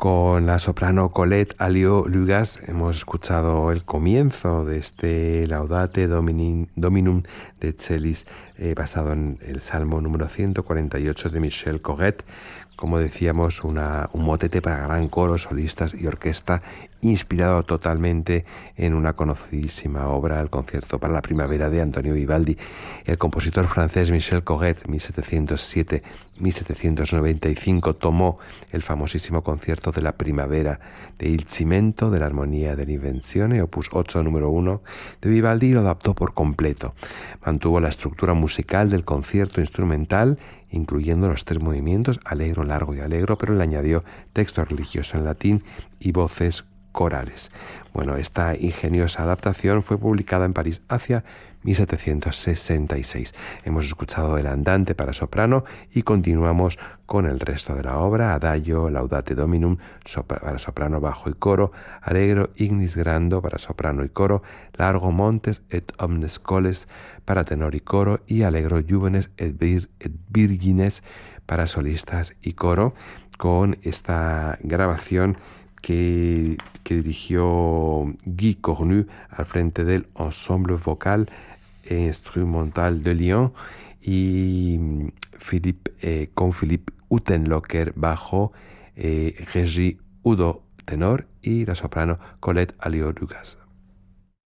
Con la soprano Colette Aliot-Lugas hemos escuchado el comienzo de este Laudate Dominum de Celis, basado en el Salmo número 148 de Michel Corrette. Como decíamos, un motete para gran coro, solistas y orquesta, inspirado totalmente en una conocidísima obra, el concierto para la primavera de Antonio Vivaldi. El compositor francés Michel Corrette, 1707-1795, tomó el famosísimo concierto de la primavera de Il Cimento de la Armonía dell'Invenzione, opus 8 número 1 de Vivaldi, y lo adaptó por completo. Mantuvo la estructura musical del concierto instrumental, incluyendo los 3 movimientos, allegro, largo y allegro, pero le añadió texto religioso en latín y voces corales. Bueno, esta ingeniosa adaptación fue publicada en París hacia 1766. Hemos escuchado el andante para soprano y continuamos con el resto de la obra: Adagio, Laudate Dominum para soprano, bajo y coro, Allegro ignis grando para soprano y coro, Largo montes et omnes coles para tenor y coro, y Allegro juvenes et virgines para solistas y coro, con esta grabación que dirigió Guy Cornu al frente del Ensemble Vocal e Instrumental de Lyon, y con Philippe Utenlocker bajo, Régis Oudot tenor y la soprano Colette Aliot-Lugas.